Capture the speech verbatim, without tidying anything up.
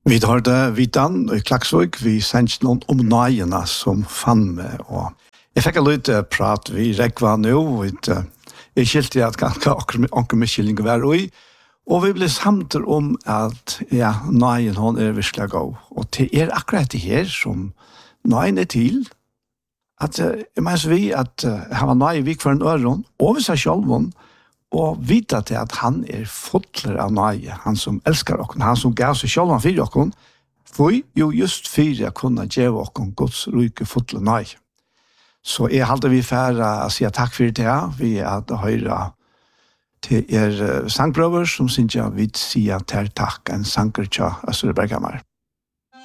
Vi har det vidan i Klaksvik, vi sendte noen om nøyene som fann meg, og jeg fikk en lite prat, vi rekva nå, og jeg skilte at ganske anker med kylling var ui, og vi ble samt om at ja, nøyen hon er virkelig god, og det er akkurat det her som nøyen er til, at jeg mener vi at han var nøye vik for en øron, over seg selv, og vite til at han er fotler av nøye, han som elsker oss, han som gav seg selv for oss, for jo just for å kunne gjøre oss Guds rike fotler nøye. Så jeg halte vi færre å si takk for det, vi hadde høyre til er sangprøver som synes jeg vil si til takk en sanger til Østre Bergamar.